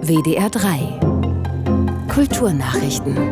WDR 3 Kulturnachrichten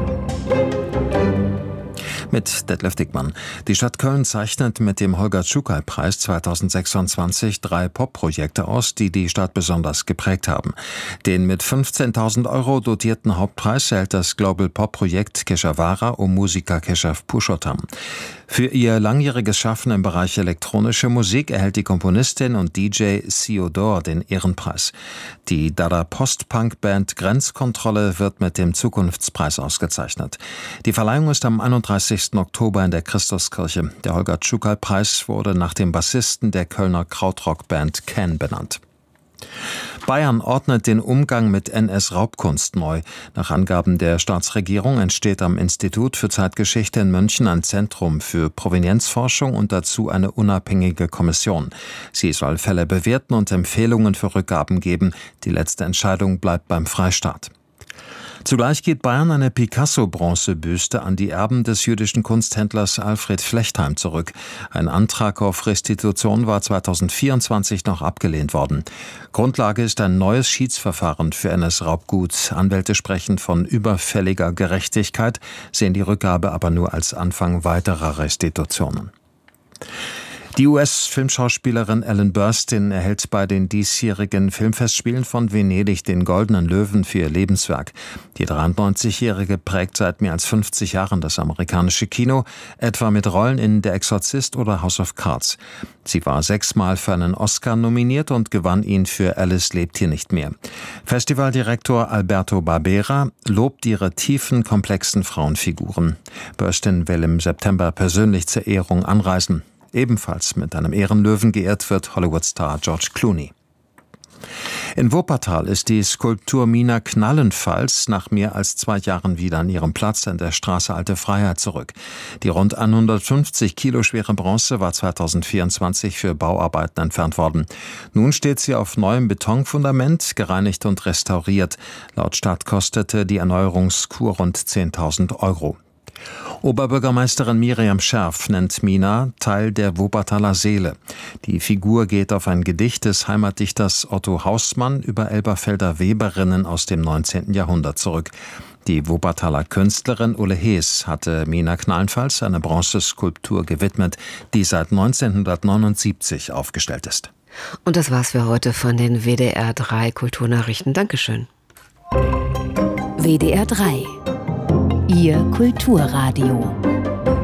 mit Detlef Dickmann. Die Stadt Köln zeichnet mit dem Holger-Czukay-Preis 2026 3 Pop-Projekte aus, die die Stadt besonders geprägt haben. Den mit 15.000 € dotierten Hauptpreis erhält das Global-Pop-Projekt Keshavara um Musiker Keshav Purushottam. Für ihr langjähriges Schaffen im Bereich elektronische Musik erhält die Komponistin und DJ Siodor den Ehrenpreis. Die Dada-Post-Punk-Band Grenzkontrolle wird mit dem Zukunftspreis ausgezeichnet. Die Verleihung ist am 31. Oktober in der Christuskirche. Der Holger-Czukay-Preis wurde nach dem Bassisten der Kölner Krautrock-Band Can benannt. Bayern ordnet den Umgang mit NS-Raubkunst neu. Nach Angaben der Staatsregierung entsteht am Institut für Zeitgeschichte in München ein Zentrum für Provenienzforschung und dazu eine unabhängige Kommission. Sie soll Fälle bewerten und Empfehlungen für Rückgaben geben. Die letzte Entscheidung bleibt beim Freistaat. Zugleich geht Bayern eine Picasso-Bronzebüste an die Erben des jüdischen Kunsthändlers Alfred Flechtheim zurück. Ein Antrag auf Restitution war 2024 noch abgelehnt worden. Grundlage ist ein neues Schiedsverfahren für NS-Raubgut. Anwälte sprechen von überfälliger Gerechtigkeit, sehen die Rückgabe aber nur als Anfang weiterer Restitutionen. Die US-Filmschauspielerin Ellen Burstyn erhält bei den diesjährigen Filmfestspielen von Venedig den Goldenen Löwen für ihr Lebenswerk. Die 93-Jährige prägt seit mehr als 50 Jahren das amerikanische Kino, etwa mit Rollen in Der Exorzist oder House of Cards. Sie war 6-mal für einen Oscar nominiert und gewann ihn für Alice lebt hier nicht mehr. Festivaldirektor Alberto Barbera lobt ihre tiefen, komplexen Frauenfiguren. Burstyn will im September persönlich zur Ehrung anreisen. Ebenfalls mit einem Ehrenlöwen geehrt wird Hollywood-Star George Clooney. In Wuppertal ist die Skulptur Mina Knallenfalls nach mehr als 2 Jahren wieder an ihrem Platz an der Straße Alte Freiheit zurück. Die rund 150 Kilo schwere Bronze war 2024 für Bauarbeiten entfernt worden. Nun steht sie auf neuem Betonfundament, gereinigt und restauriert. Laut Stadt kostete die Erneuerungskur rund 10.000 €. Oberbürgermeisterin Miriam Scherf nennt Mina Teil der Wuppertaler Seele. Die Figur geht auf ein Gedicht des Heimatdichters Otto Hausmann über Elberfelder Weberinnen aus dem 19. Jahrhundert zurück. Die Wuppertaler Künstlerin Ulle Hees hatte Mina Knallenfalls eine Bronzeskulptur gewidmet, die seit 1979 aufgestellt ist. Und das war's für heute von den WDR 3 Kulturnachrichten. Dankeschön. WDR 3 Ihr Kulturradio.